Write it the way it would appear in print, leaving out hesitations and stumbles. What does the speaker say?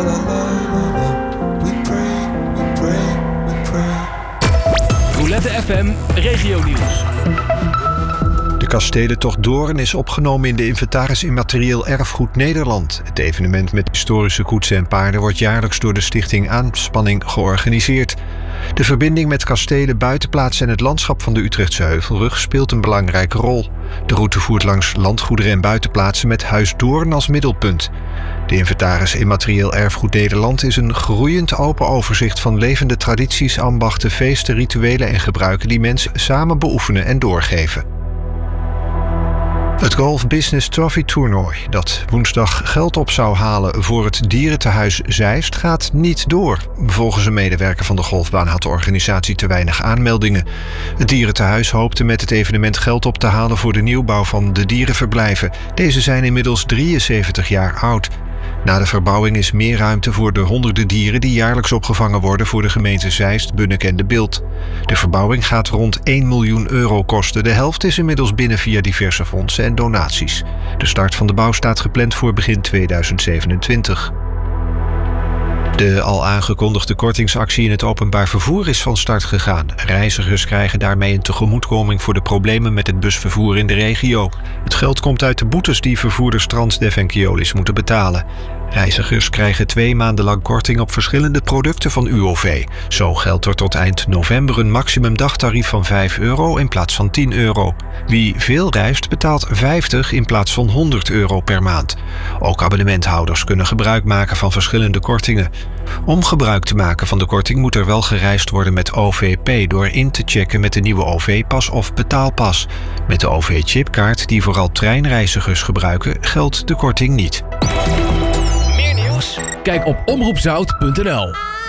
Roulette FM Regionieuws. De kastelentocht Doorn is opgenomen in de inventaris Immaterieel Erfgoed Nederland. Het evenement met historische koetsen en paarden wordt jaarlijks door de stichting Aanspanning georganiseerd. De verbinding met kastelen, buitenplaatsen en het landschap van de Utrechtse Heuvelrug speelt een belangrijke rol. De route voert langs landgoederen en buitenplaatsen met Huis Doorn als middelpunt. De inventaris Immaterieel Erfgoed Nederland is een groeiend open overzicht van levende tradities, ambachten, feesten, rituelen en gebruiken die mensen samen beoefenen en doorgeven. Het Golf Business Trophy toernooi, dat woensdag geld op zou halen voor het dierentehuis Zeist, gaat niet door. Volgens een medewerker van de golfbaan had de organisatie te weinig aanmeldingen. Het dierentehuis hoopte met het evenement geld op te halen voor de nieuwbouw van de dierenverblijven. Deze zijn inmiddels 73 jaar oud. Na de verbouwing is meer ruimte voor de honderden dieren die jaarlijks opgevangen worden voor de gemeente Zeist, Bunnik en De Bilt. De verbouwing gaat rond 1 miljoen euro kosten. De helft is inmiddels binnen via diverse fondsen en donaties. De start van de bouw staat gepland voor begin 2027. De al aangekondigde kortingsactie in het openbaar vervoer is van start gegaan. Reizigers krijgen daarmee een tegemoetkoming voor de problemen met het busvervoer in de regio. Het geld komt uit de boetes die vervoerders Transdev en Keolis moeten betalen. Reizigers krijgen 2 maanden lang korting op verschillende producten van UOV. Zo geldt er tot eind november een maximum dagtarief van €5 in plaats van €10. Wie veel reist betaalt 50 in plaats van €100 per maand. Ook abonnementhouders kunnen gebruik maken van verschillende kortingen. Om gebruik te maken van de korting moet er wel gereisd worden met OVP door in te checken met de nieuwe OV-pas of betaalpas. Met de OV-chipkaart, die vooral treinreizigers gebruiken, geldt de korting niet. Kijk op omroepzout.nl.